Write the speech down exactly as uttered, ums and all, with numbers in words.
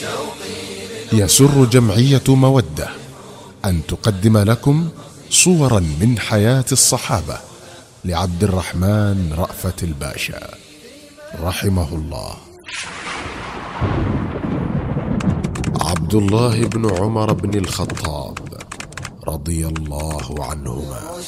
يسر جمعية مودة أن تقدم لكم صورا من حياة الصحابة لعبد الرحمن رأفت الباشا رحمه الله. عبد الله بن عمر بن الخطاب رضي الله عنهما.